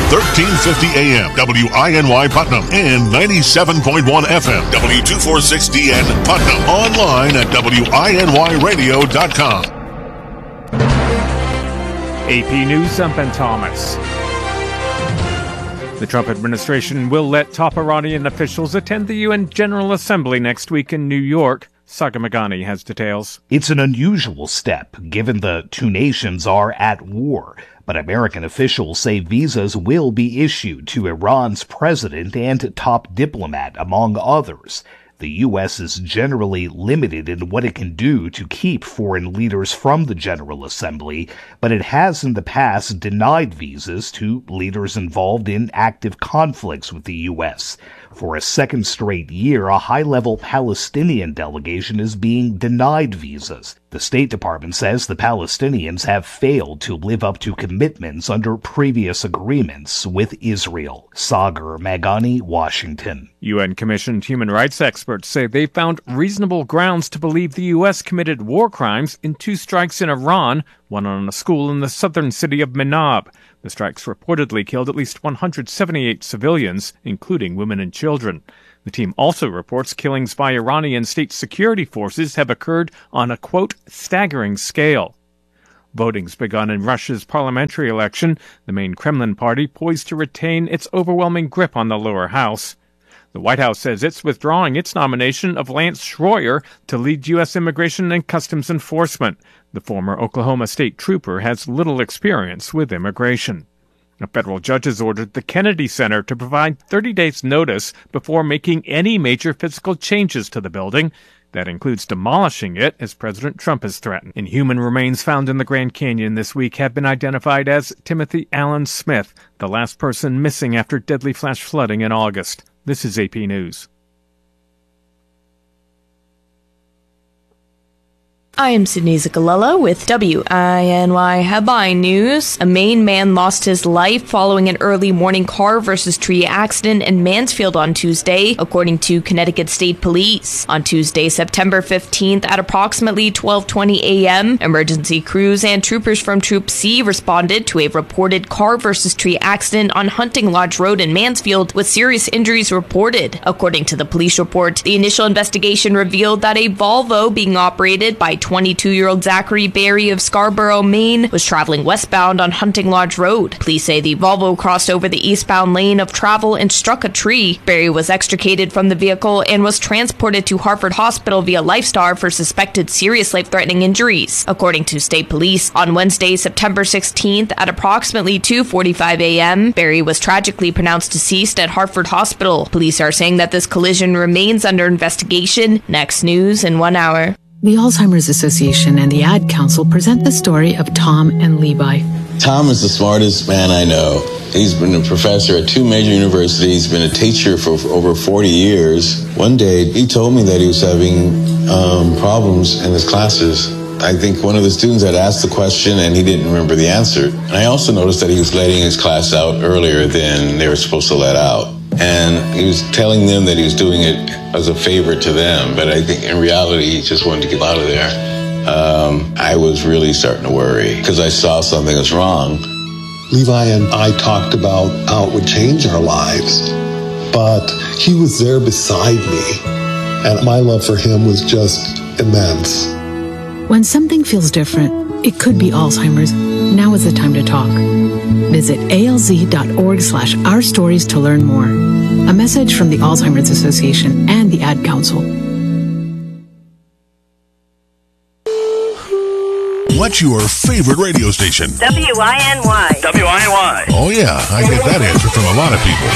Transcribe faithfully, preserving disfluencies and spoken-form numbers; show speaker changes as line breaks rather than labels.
thirteen fifty A M, W I N Y Putnam, and ninety-seven point one F M, W two forty-six D N Putnam. Online at W I N Y radio dot com.
A P News, I'm Ben Thomas. The Trump administration will let top Iranian officials attend the U N General Assembly next week in New York. Saga Magani has details.
It's an unusual step, given the two nations are at war. But American officials say visas will be issued to Iran's president and top diplomat, among others. The U S is generally limited in what it can do to keep foreign leaders from the General Assembly, but it has in the past denied visas to leaders involved in active conflicts with the U S. For a second straight year, a high-level Palestinian delegation is being denied visas. The State Department says the Palestinians have failed to live up to commitments under previous agreements with Israel. Sagar Magani, Washington.
U N-commissioned human rights experts say they found reasonable grounds to believe the U S committed war crimes in two strikes in Iran, one on a school in the southern city of Minab. The strikes reportedly killed at least one hundred seventy-eight civilians, including women and children. The team also reports killings by Iranian state security forces have occurred on a, quote, staggering scale. Voting's begun in Russia's parliamentary election, the main Kremlin party poised to retain its overwhelming grip on the lower house. The White House says it's withdrawing its nomination of Lance Schroyer to lead U S Immigration and Customs Enforcement. The former Oklahoma State trooper has little experience with immigration. A federal judge has ordered the Kennedy Center to provide thirty days notice before making any major physical changes to the building. That includes demolishing it, as President Trump has threatened. Inhuman remains found in the Grand Canyon this week have been identified as Timothy Allen Smith, the last person missing after deadly flash flooding in August. This is A P News.
I am Sydney Zicalella with W I N Y Headline News. A Maine man lost his life following an early morning car versus tree accident in Mansfield on Tuesday, according to Connecticut State Police. On Tuesday, September fifteenth, at approximately twelve twenty a m, emergency crews and troopers from Troop C responded to a reported car versus tree accident on Hunting Lodge Road in Mansfield, with serious injuries reported. According to the police report, the initial investigation revealed that a Volvo being operated by twenty-two-year-old Zachary Berry of Scarborough, Maine, was traveling westbound on Hunting Lodge Road. Police say the Volvo crossed over the eastbound lane of travel and struck a tree. Berry was extricated from the vehicle and was transported to Hartford Hospital via LifeStar for suspected serious life-threatening injuries. According to state police, on Wednesday, September sixteenth, at approximately two forty-five a m, Berry was tragically pronounced deceased at Hartford Hospital. Police are saying that this collision remains under investigation. Next news in one hour.
The Alzheimer's Association and the Ad Council present the story of Tom and Levi.
Tom is the smartest man I know. He's been a professor at two major universities, been a teacher for over forty years. One day, he told me that he was having um, problems in his classes. I think one of the students had asked the question and he didn't remember the answer. And I also noticed that he was letting his class out earlier than they were supposed to let out. And he was telling them that he was doing it as a favor to them, but I think in reality he just wanted to get out of there. Um, I was really starting to worry because I saw something was wrong.
Levi and I talked about how it would change our lives, but he was there beside me, and my love for him was just immense.
When something feels different, it could be Alzheimer's. Now is the time to talk. Visit alz.org slash our stories to learn more. A message from the Alzheimer's Association and the Ad Council.
What's your favorite radio station?
W I N Y.
W I N Y.
Oh, yeah, I get that answer from a lot of people.